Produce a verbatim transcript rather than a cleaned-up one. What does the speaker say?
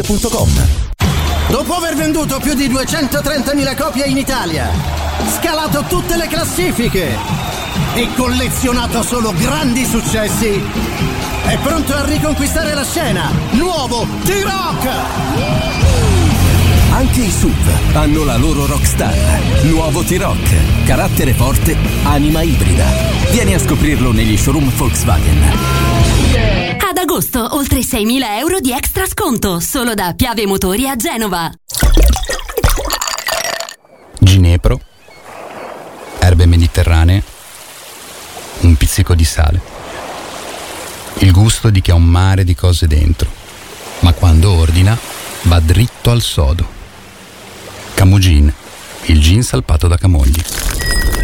punto com. Dopo aver venduto più di duecentotrentamila copie in Italia, scalato tutte le classifiche e collezionato solo grandi successi, è pronto a riconquistare la scena. Nuovo T-Rock! Anche i S U V hanno la loro rockstar. Nuovo T-Rock, carattere forte, anima ibrida. Vieni a scoprirlo negli showroom Volkswagen. Ad agosto oltre seimila euro di extra sconto solo da Piave Motori a Genova. Ginepro, erbe mediterranee, un pizzico di sale. Il gusto di chi ha un mare di cose dentro, ma quando ordina va dritto al sodo. Camugin, il gin salpato da Camogli.